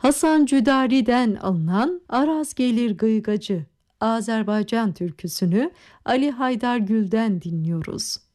Hasan Cüdari'den alınan Araz Gelir Gıygacı Azerbaycan türküsünü Ali Haydar Gül'den dinliyoruz.